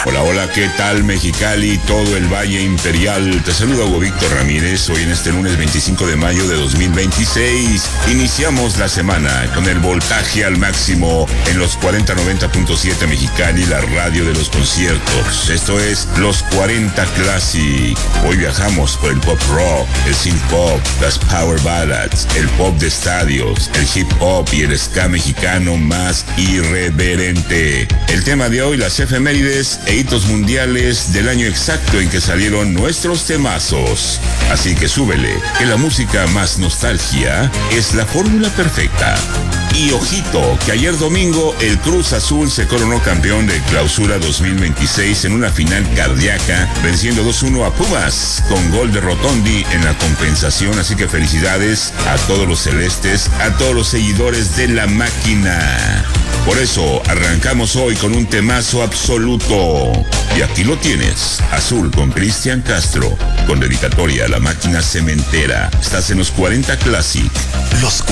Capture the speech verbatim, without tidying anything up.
Hola, hola, ¿qué tal Mexicali, todo el Valle Imperial? Te saluda Hugo Víctor Ramírez, hoy en este lunes veinticinco de mayo de dos mil veintiséis. Iniciamos la semana con el voltaje al máximo en los cuarenta noventa punto siete Mexicali, la radio de los conciertos. Esto es Los cuarenta Classic. Hoy viajamos por el pop rock, el synth pop, las power ballads, el pop de estadios, el hip hop y el ska mexicano más irreverente. El tema de hoy, las efemérides e hitos mundiales del año exacto en que salieron nuestros temazos. Así que súbele, que la música más nostalgia es la fórmula perfecta. Y ojito, que ayer domingo el Cruz Azul se coronó campeón de Clausura dos mil veintiséis en una final cardíaca, venciendo dos uno a Pumas con gol de Rotondi en la compensación. Así que felicidades a todos los celestes, a todos los seguidores de la máquina. Por eso arrancamos hoy con un temazo absoluto. Y aquí lo tienes, Azul con Cristian Castro, con dedicatoria a la máquina cementera. Estás en los cuarenta Classic. Los